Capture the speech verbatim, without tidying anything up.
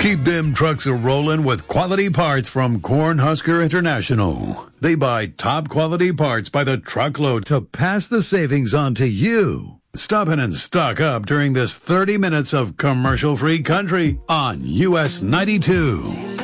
Keep them trucks a-rolling with quality parts from Cornhusker International. They buy top quality parts by the truckload to pass the savings on to you. Stop in and stock up during this thirty minutes of commercial-free country on U S ninety-two.